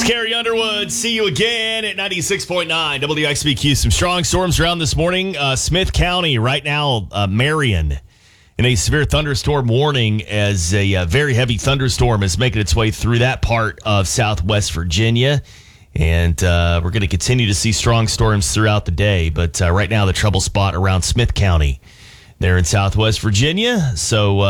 Carrie Underwood, see you again at 96.9 WXBQ. Some strong storms around this morning. Smith County right now, Marion, in a severe thunderstorm warning as a very heavy thunderstorm is making its way through that part of southwest Virginia. And we're going to continue to see strong storms throughout the day. But right now, the trouble spot around Smith County there in southwest Virginia. So